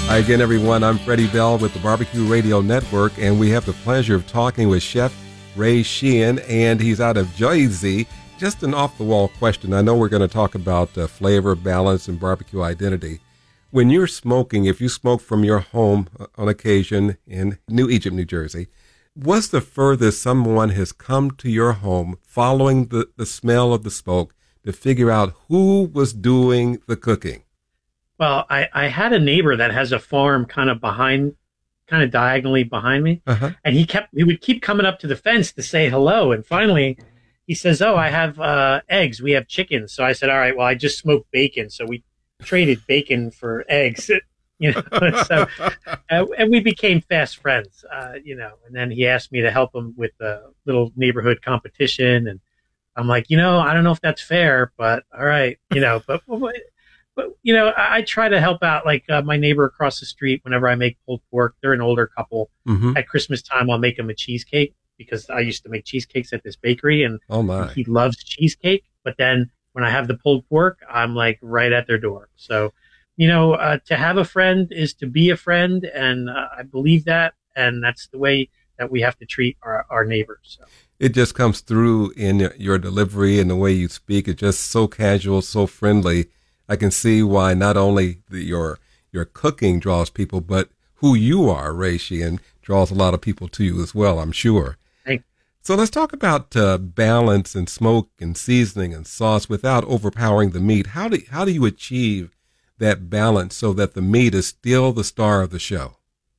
Hi again, everyone. I'm Freddie Bell with the Barbecue Radio Network, and we have the pleasure of talking with Chef Ray Sheehan, and he's out of Jersey. Just an off-the-wall question. I know we're going to talk about flavor, balance, and barbecue identity. When you're smoking, if you smoke from your home on occasion in New Egypt, New Jersey, what's the furthest someone has come to your home following the smell of the smoke to figure out who was doing the cooking? Well, I had a neighbor that has a farm kind of diagonally behind me. Uh-huh. And he would keep coming up to the fence to say hello. And finally he says, "Oh, I have eggs. We have chickens." So I said, "All right, well, I just smoked bacon." So we traded bacon for eggs, so, and we became fast friends, and then he asked me to help him with a little neighborhood competition. And I'm like, I don't know if that's fair, but all right, but I try to help out, like my neighbor across the street. Whenever I make pulled pork, they're an older couple. Mm-hmm. At Christmas time, I'll make them a cheesecake because I used to make cheesecakes at this bakery, and Oh my. he loves cheesecake. But then when I have the pulled pork, I'm like right at their door. So, to have a friend is to be a friend, and I believe that, and that's the way that we have to treat our neighbors. So. It just comes through in your delivery and the way you speak. It's just so casual, so friendly. I can see why not only your cooking draws people, but who you are, Ray Sheehan, draws a lot of people to you as well, I'm sure. Thanks. So let's talk about balance and smoke and seasoning and sauce without overpowering the meat. How do you achieve that balance so that the meat is still the star of the show?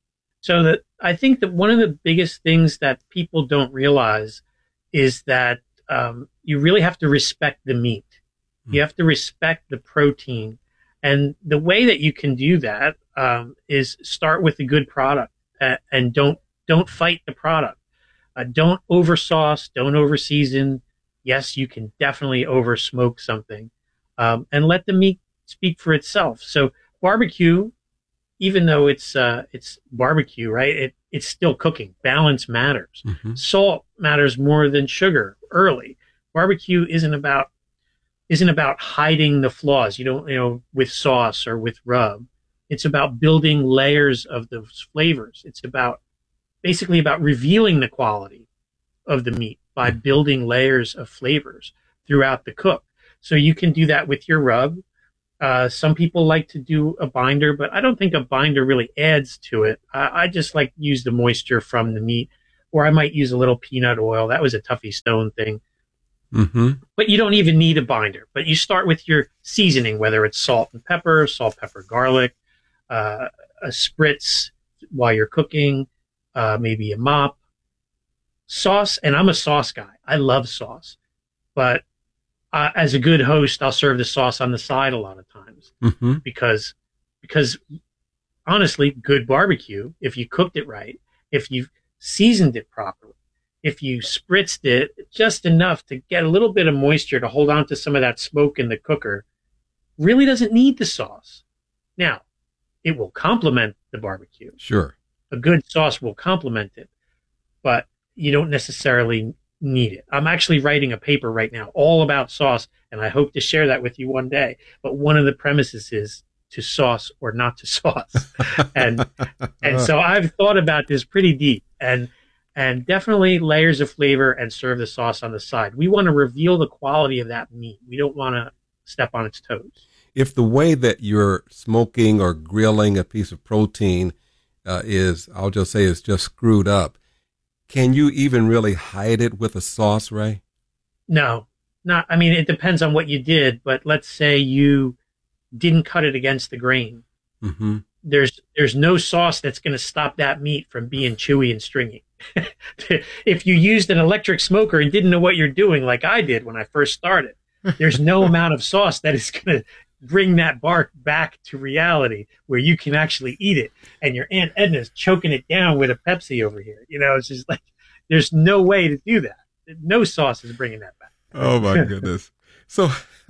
So I think that one of the biggest things that people don't realize is that you really have to respect the meat. You have to respect the protein. And the way that you can do that is start with a good product and don't fight the product. Don't over sauce, don't over season. Yes, you can definitely over smoke something, and let the meat speak for itself. So barbecue, even though it's barbecue, right? It's still cooking. Balance matters. Mm-hmm. Salt matters more than sugar early. Barbecue isn't about hiding the flaws, with sauce or with rub. It's about building layers of those flavors. It's basically about revealing the quality of the meat by building layers of flavors throughout the cook. So you can do that with your rub. Some people like to do a binder, but I don't think a binder really adds to it. I just like to use the moisture from the meat, or I might use a little peanut oil. That was a Tuffy Stone thing. Mm-hmm. But you don't even need a binder. But you start with your seasoning, whether it's salt, pepper, garlic, a spritz while you're cooking, maybe a mop. Sauce, and I'm a sauce guy. I love sauce. But as a good host, I'll serve the sauce on the side a lot of times. Mm-hmm. Because honestly, good barbecue, if you cooked it right, if you've seasoned it properly, if you spritzed it just enough to get a little bit of moisture to hold on to some of that smoke in the cooker, really doesn't need the sauce. Now, it will complement the barbecue. Sure. A good sauce will complement it, but you don't necessarily need it. I'm actually writing a paper right now all about sauce, and I hope to share that with you one day. But one of the premises is to sauce or not to sauce. and so I've thought about this pretty deep, and definitely layers of flavor, and serve the sauce on the side. We want to reveal the quality of that meat. We don't want to step on its toes. If the way that you're smoking or grilling a piece of protein is just screwed up, can you even really hide it with a sauce, Ray? No, not. I mean, it depends on what you did, but let's say you didn't cut it against the grain. Mm-hmm. There's no sauce that's going to stop that meat from being chewy and stringy. If you used an electric smoker and didn't know what you're doing, like I did when I first started, there's no amount of sauce that is going to bring that bark back to reality where you can actually eat it. And your Aunt Edna's choking it down with a Pepsi over here. It's just like, there's no way to do that. No sauce is bringing that back. Oh my goodness. So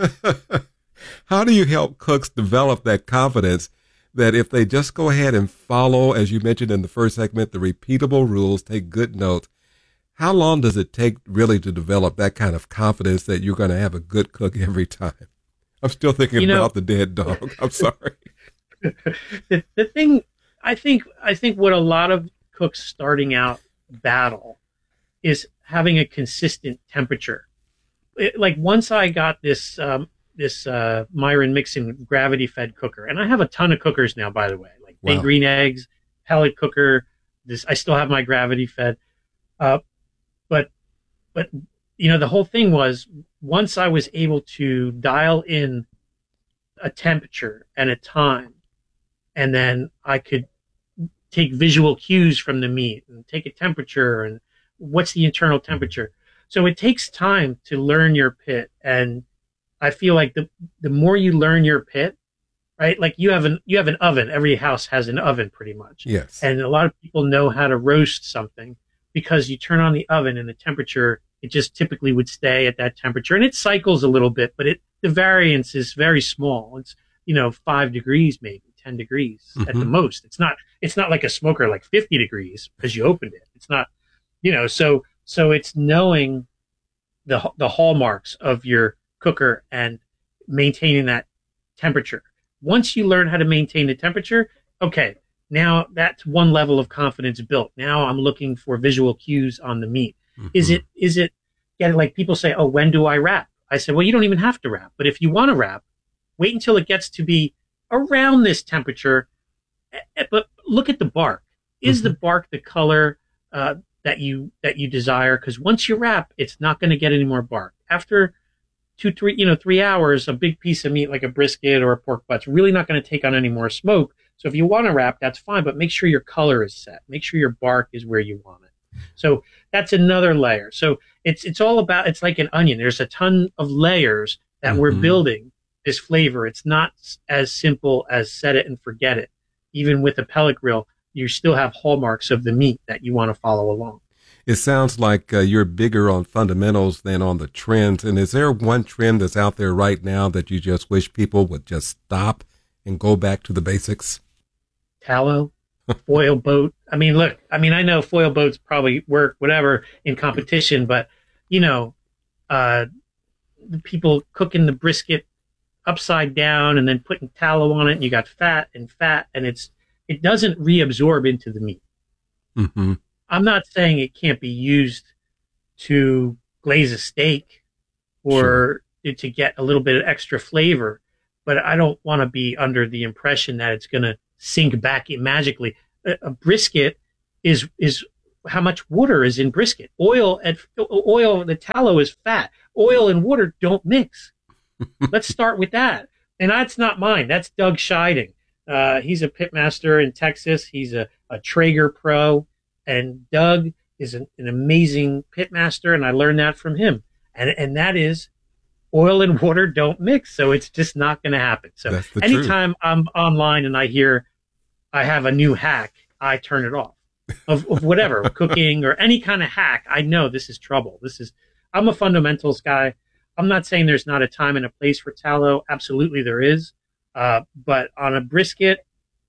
how do you help cooks develop that confidence that if they just go ahead and follow, as you mentioned in the first segment, the repeatable rules, take good notes, how long does it take really to develop that kind of confidence that you're going to have a good cook every time? I'm still thinking about the dead dog. I'm sorry. The thing I think what a lot of cooks starting out battle is having a consistent temperature. Like once I got this Myron Mixon gravity fed cooker, and I have a ton of cookers now, by the way, like Big Green Eggs, pellet cooker. I still have my gravity fed, but the whole thing was once I was able to dial in a temperature and a time, and then I could take visual cues from the meat and take a temperature and what's the internal temperature. So it takes time to learn your pit. And I feel like the more you learn your pit, right? Like you have an oven. Every house has an oven pretty much. Yes. And a lot of people know how to roast something because you turn on the oven and the temperature, it just typically would stay at that temperature, and it cycles a little bit, but the variance is very small. It's, 5 degrees, maybe 10 degrees at the most. It's not like a smoker, like 50 degrees because you opened it. It's not, so it's knowing the hallmarks of your cooker and maintaining that temperature. Once you learn how to maintain the temperature, okay, now that's one level of confidence built. Now I'm looking for visual cues on the meat. Is it getting, like people say, oh, when do I wrap? I said, well, you don't even have to wrap. But if you want to wrap, wait until it gets to be around this temperature. But look at the bark. Is the bark the color that you desire? Because once you wrap, it's not going to get any more bark. After 3 hours, a big piece of meat like a brisket or a pork butt's really not going to take on any more smoke. So if you want to wrap, that's fine, but make sure your color is set. Make sure your bark is where you want it. So that's another layer. So it's all about, it's like an onion. There's a ton of layers that we're building this flavor. It's not as simple as set it and forget it. Even with a pellet grill, you still have hallmarks of the meat that you want to follow along. It sounds like you're bigger on fundamentals than on the trends. And is there one trend that's out there right now that you just wish people would just stop and go back to the basics? Tallow, foil boat. I mean, look, I know foil boats probably work, whatever, in competition, but, the people cooking the brisket upside down and then putting tallow on it, and you got fat, and it doesn't reabsorb into the meat. Mm-hmm. I'm not saying it can't be used to glaze a steak or to get a little bit of extra flavor, but I don't want to be under the impression that it's going to sink back in magically. A brisket is how much water is in brisket. Oil, the tallow is fat. Oil and water don't mix. Let's start with that. And that's not mine. That's Doug Scheiding. He's a pitmaster in Texas. He's a Traeger pro. And Doug is an amazing pitmaster, and I learned that from him. And that is oil and water don't mix. So it's just not going to happen. So anytime I'm online and I hear I have a new hack, I turn it off of whatever, cooking or any kind of hack. I know this is trouble. I'm a fundamentals guy. I'm not saying there's not a time and a place for tallow. Absolutely there is. But on a brisket,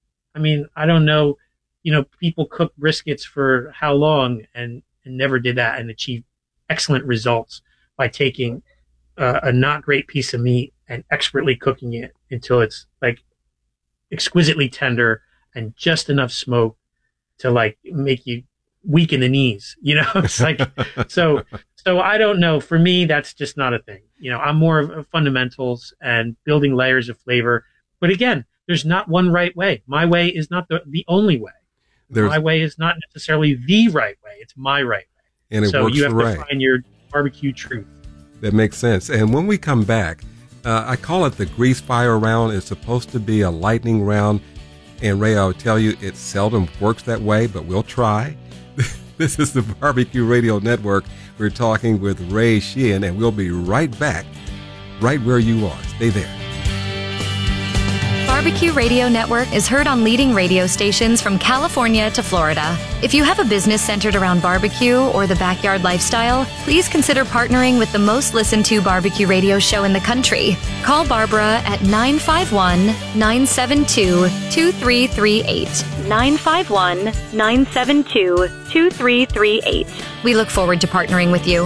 I don't know, people cook briskets for how long and never did that and achieved excellent results by taking a not great piece of meat and expertly cooking it until it's like exquisitely tender and just enough smoke to like make you weak in the knees, it's like, so I don't know. For me, that's just not a thing. I'm more of fundamentals and building layers of flavor. But again, there's not one right way. My way is not the only way. My way is not necessarily the right way. It's my right way. And it works you have right. to find your barbecue truth. That makes sense. And when we come back, I call it the grease fire round. It's supposed to be a lightning round. And Ray, I'll tell you, it seldom works that way, but we'll try. This is the Barbecue Radio Network. We're talking with Ray Sheehan, and we'll be right back, right where you are. Stay there. Barbecue Radio Network is heard on leading radio stations from California to Florida. If you have a business centered around barbecue or the backyard lifestyle, please consider partnering with the most listened to barbecue radio show in the country. Call Barbara at 951-972-2338. 951-972-2338. We look forward to partnering with you.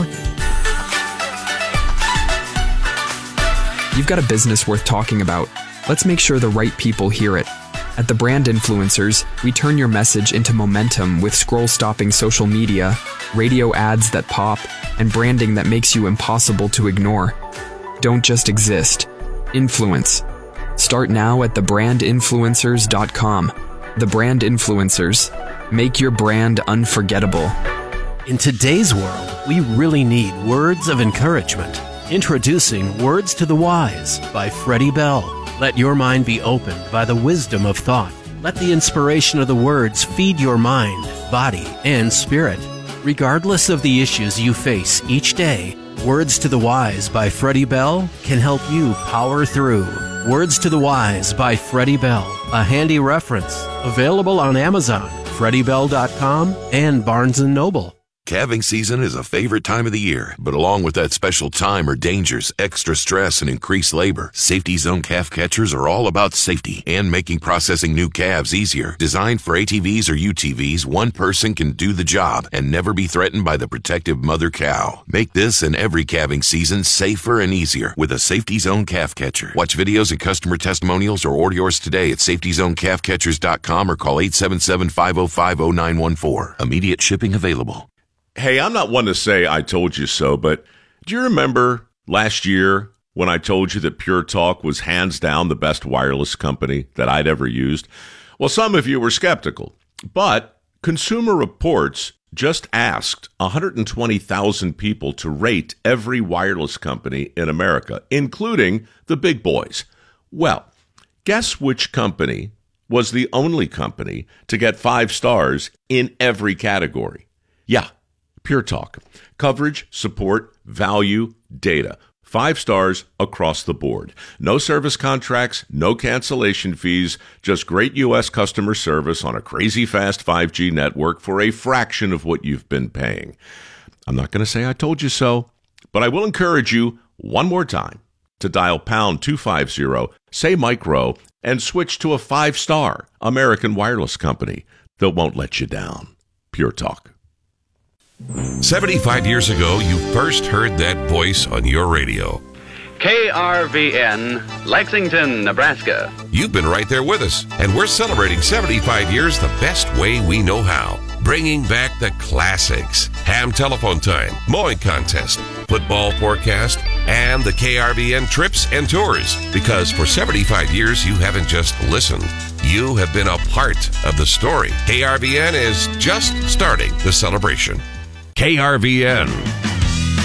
You've got a business worth talking about. Let's make sure the right people hear it. At The Brand Influencers, we turn your message into momentum with scroll-stopping social media, radio ads that pop, and branding that makes you impossible to ignore. Don't just exist. Influence. Start now at thebrandinfluencers.com. The Brand Influencers. Make your brand unforgettable. In today's world, we really need words of encouragement. Introducing Words to the Wise by Freddie Bell. Let your mind be opened by the wisdom of thought. Let the inspiration of the words feed your mind, body, and spirit. Regardless of the issues you face each day, Words to the Wise by Freddie Bell can help you power through. Words to the Wise by Freddie Bell, a handy reference. Available on Amazon, FreddieBell.com, and Barnes & Noble. Calving season is a favorite time of the year, but along with that special time are dangers, extra stress, and increased labor. Safety Zone calf catchers are all about safety and making processing new calves easier. Designed for ATVs or UTVs, one person can do the job and never be threatened by the protective mother cow. Make this and every calving season safer and easier with a Safety Zone calf catcher. Watch videos and customer testimonials or order yours today at SafetyZoneCalfCatchers.com or call 877-505-0914. Immediate shipping available. Hey, I'm not one to say I told you so, but do you remember last year when I told you that Pure Talk was hands down the best wireless company that I'd ever used? Well, some of you were skeptical, but Consumer Reports just asked 120,000 people to rate every wireless company in America, including the big boys. Well, guess which company was the only company to get 5 stars in every category? Yeah. Pure Talk. Coverage, support, value, data. 5 stars across the board. No service contracts, no cancellation fees, just great U.S. customer service on a crazy fast 5G network for a fraction of what you've been paying. I'm not going to say I told you so, but I will encourage you one more time to dial pound 250, say Micro, and switch to a 5-star American wireless company that won't let you down. Pure Talk. 75 years ago, you first heard that voice on your radio. KRVN, Lexington, Nebraska. You've been right there with us, and we're celebrating 75 years the best way we know how. Bringing back the classics. Ham telephone time, mowing contest, football forecast, and the KRVN trips and tours. Because for 75 years, you haven't just listened. You have been a part of the story. KRVN is just starting the celebration. KRVN.